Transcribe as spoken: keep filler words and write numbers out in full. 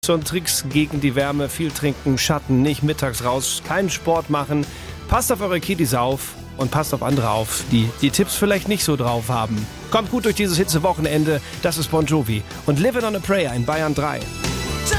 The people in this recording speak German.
Und Tricks gegen die Wärme, viel trinken, Schatten, nicht mittags raus, keinen Sport machen. Passt auf eure Kiddies auf und passt auf andere auf, die die Tipps vielleicht nicht so drauf haben. Kommt gut durch dieses Hitzewochenende, das ist Bon Jovi und Living on a Prayer in Bayern drei.